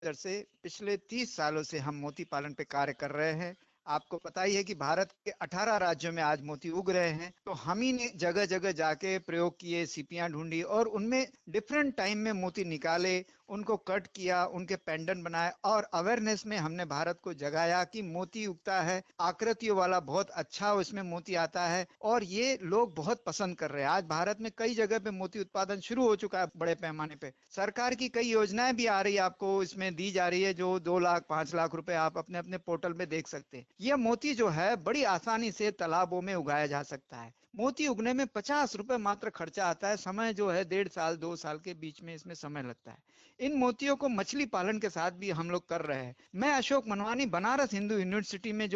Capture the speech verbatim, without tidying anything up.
इधर से पिछले तीस सालों से हम मोती पालन पे कार्य कर रहे हैं। आपको पता ही है कि भारत के अठारह राज्यों में आज मोती उग रहे हैं, तो हम ही ने जगह जगह जाके प्रयोग किए, सीपियां ढूंढी और उनमें डिफरेंट टाइम में मोती निकाले, उनको कट किया, उनके पेंडेंट बनाए और अवेयरनेस में हमने भारत को जगाया कि मोती उगता है, आकृतियों वाला बहुत अच्छा उसमें मोती आता है और ये लोग बहुत पसंद कर रहे हैं। आज भारत में कई जगह पे मोती उत्पादन शुरू हो चुका है बड़े पैमाने पे। सरकार की कई योजनाएं भी आ रही है, आपको इसमें दी जा रही है, जो दो लाख पांच लाख रुपए आप अपने अपने पोर्टल में देख सकते हैं। यह मोती जो है बड़ी आसानी से तालाबों में उगाया जा सकता है। मोती उगने में पचास रुपए मात्र खर्चा आता है, समय जो है डेढ़ साल दो साल के बीच में इसमें समय लगता है। इन मोतियों को मछली पालन के साथ भी हम लोग कर रहे हैं। मैं अशोक मनवानी, बनारस हिंदू यूनिवर्सिटी में जो